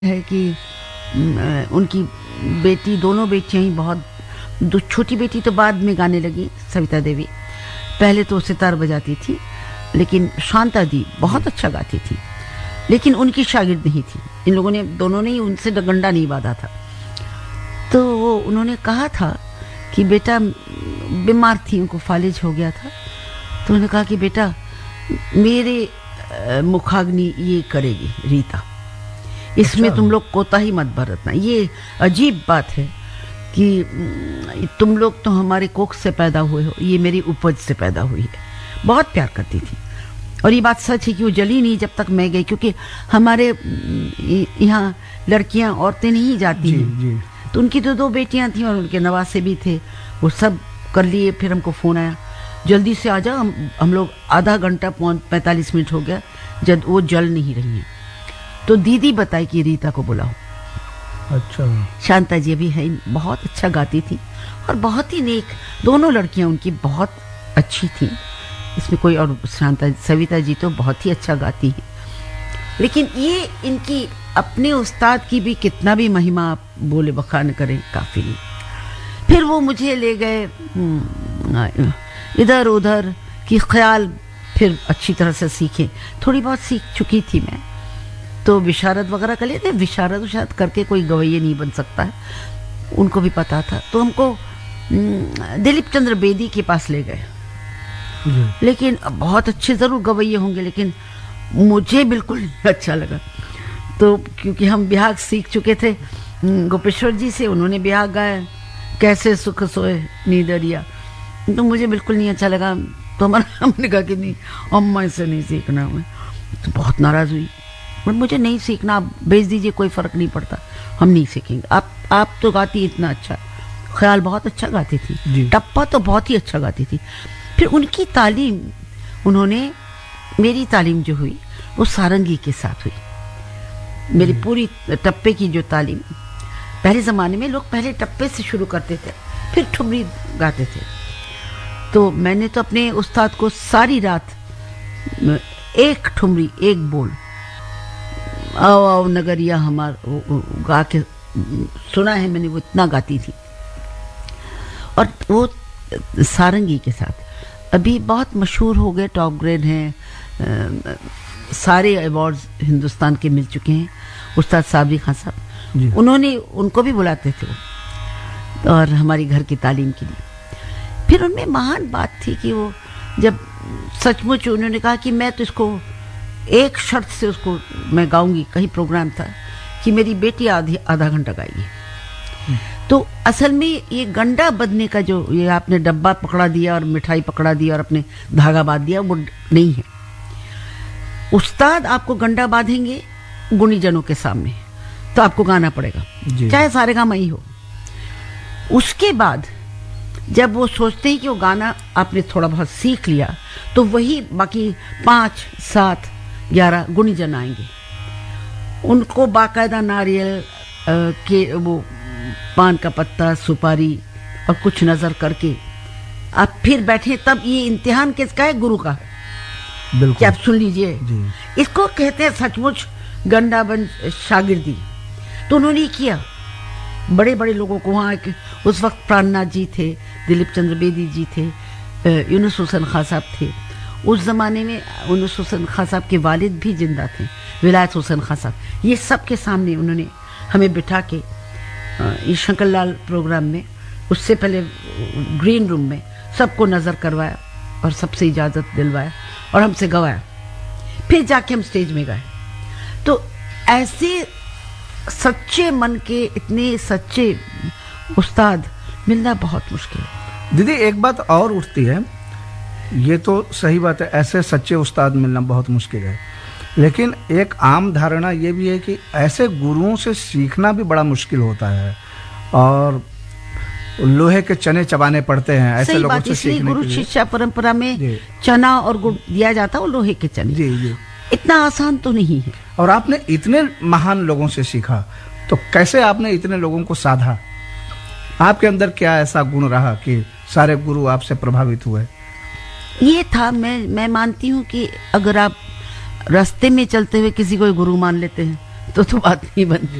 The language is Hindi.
है कि उनकी बेटी, दोनों बेटियां ही बहुत, छोटी बेटी तो बाद में गाने लगी, सविता देवी। पहले तो सितार बजाती थी, लेकिन शांता दी बहुत अच्छा गाती थी, लेकिन उनकी शागिर्द नहीं थी। इन लोगों ने, दोनों ने उनसे डंडा नहीं बांधा था। तो वो उन्होंने कहा था कि बेटा, बीमार थी, उनको फालिज हो गया था, तो उन्होंने कहा कि बेटा मेरे मुखाग्नि ये करेगी रीता, इसमें अच्छा। तुम लोग कोताही मत बरतना। ये अजीब बात है कि तुम लोग तो हमारे कोख से पैदा हुए हो, ये मेरी उपज से पैदा हुई है। बहुत प्यार करती थी, और ये बात सच है कि वो जली नहीं जब तक मैं गई, क्योंकि हमारे यहाँ लड़कियां, औरतें नहीं जाती हैं। जी। तो उनकी तो 2 बेटियां थी और उनके नवासे भी थे, वो सब कर लिए। फिर हमको फ़ोन आया, जल्दी से आ जाओ। हम लोग आधा घंटा 45 मिनट हो गया, जब वो जल नहीं रही हैं। तो दीदी बताई कि रीता को बुलाओ। अच्छा। शांता जी भी है, बहुत अच्छा गाती थी और बहुत ही नेक। दोनों लड़कियां उनकी बहुत अच्छी थी, इसमें कोई, और सविता जी तो बहुत ही अच्छा गाती हैं। लेकिन ये इनकी अपने उस्ताद की भी कितना भी महिमा आप बोले बखान करें, काफ़ी नहीं। फिर वो मुझे ले गए इधर उधर की ख्याल, फिर अच्छी तरह से सीखे। थोड़ी बहुत सीख चुकी थी मैं, तो विशारद वगैरह कर लेते। विशारद करके कोई गवैये नहीं बन सकता है, उनको भी पता था। तो हमको दिलीप चंद्र बेदी के पास ले गए। लेकिन बहुत अच्छे ज़रूर गवैये होंगे, लेकिन मुझे बिल्कुल नहीं अच्छा लगा। तो क्योंकि हम बिहाग सीख चुके थे गोपेश्वर जी से, उन्होंने बिहाग गाया, कैसे सुख सोए नीदरिया, तो मुझे बिल्कुल नहीं अच्छा लगा। तो हमने कहा कि नहीं, अम्मा इससे नहीं सीखना। मैं तो बहुत नाराज़ हुई, पर मुझे नहीं सीखना, आप भेज दीजिए, कोई फ़र्क नहीं पड़ता, हम नहीं सीखेंगे। आप तो गाती इतना अच्छा, ख्याल बहुत अच्छा गाती थी, टप्पा तो बहुत ही अच्छा गाती थी। फिर उनकी तालीम, उन्होंने, मेरी तालीम जो हुई वो सारंगी के साथ हुई। मेरी पूरी टप्पे की जो तालीम, पहले ज़माने में लोग पहले टप्पे से शुरू करते थे, फिर ठुमरी गाते थे। तो मैंने तो अपने उस्ताद को सारी रात एक ठुमरी, एक बोल, आओ आओ नगरिया हमार, गा के सुना है मैंने, वो इतना गाती थी। और वो सारंगी के साथ अभी बहुत मशहूर हो गए, टॉप ग्रेड हैं, सारे अवार्ड्स हिंदुस्तान के मिल चुके हैं। उस्ताद साबरी खान साहब, उन्होंने, उनको भी बुलाते थे वो, और हमारी घर की तालीम के लिए। फिर उनमें महान बात थी कि वो जब सचमुच उन्होंने कहा कि मैं तो इसको एक शर्त से उसको मैं गाऊंगी, कहीं प्रोग्राम था कि मेरी बेटी आधा घंटा गाएगी। तो असल में ये गंडा बदने का जो, ये आपने डब्बा पकड़ा दिया और मिठाई पकड़ा दिया और अपने धागा बांध दिया, वो नहीं है। उस्ताद आपको गंडा बांधेंगे गुणीजनों के सामने, तो आपको गाना पड़ेगा, चाहे सारेगामा ही हो। उसके बाद जब वो सोचते हैं कि वो गाना आपने थोड़ा बहुत सीख लिया, तो वही बाकी 5, 7, 11 गुणीजन आएंगे, उनको बाकायदा नारियल के वो पान का पत्ता, सुपारी और कुछ नजर करके आप फिर बैठे, तब ये इम्तिहान किसका है? गुरु का है। बिल्कुल, कि आप सुन लीजिए, इसको कहते हैं सचमुच गंडाबन शागिर्दी। तो उन्होंने किया, बड़े बड़े लोगों को वहाँ, उस वक्त प्राणनाथ जी थे, दिलीप चंद्र बेदी जी थे, यूनुस हुसैन खां साहब थे। उस ज़माने में यूनुस हुसैन खां साहब के वालिद भी जिंदा थे, विलायत हुसैन खां साहब। ये सब के सामने उन्होंने हमें बिठा के, ये शंकरलाल प्रोग्राम में, उससे पहले ग्रीन रूम में सबको नज़र करवाया और सबसे इजाज़त दिलवाया और हमसे गवाया। फिर जाके हम स्टेज में गए। तो ऐसे सच्चे मन के, इतने सच्चे उस्ताद मिलना बहुत मुश्किल है। दीदी, एक बात और उठती है, ये तो सही बात है, ऐसे सच्चे उस्ताद मिलना बहुत मुश्किल है, लेकिन एक आम धारणा ये भी है कि ऐसे गुरुओं से सीखना भी बड़ा मुश्किल होता है, और लोहे के चने चबाने पड़ते हैं ऐसे लोगों से सीखने के लिए। गुरु शिष्य परंपरा में चना और गुड़ दिया जाता है, वो लोहे के चने। जी। इतना आसान तो नहीं है। और आपने इतने महान लोगों से सीखा, तो कैसे आपने इतने लोगों को साधा? आपके अंदर क्या ऐसा गुण रहा कि सारे गुरु आपसे प्रभावित हुए? ये था, मैं मानती हूँ कि अगर आप रास्ते में चलते हुए किसी को गुरु मान लेते हैं तो बात नहीं बनती।